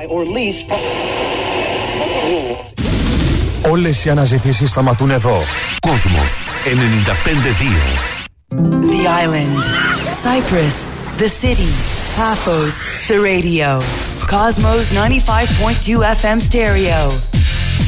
or lease from... Όλες οι αναζητήσεις σταματούν εδώ. Κόσμος 95-2. The island, Cyprus, the city, Paphos, the radio. Cosmos 95.2 FM stereo.